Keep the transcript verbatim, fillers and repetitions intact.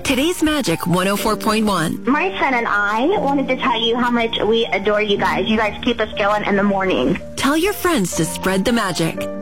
Today's Magic one oh four point one. My son and I wanted to tell you how much we adore you guys. You guys keep us going in the morning. Tell your friends to spread the magic.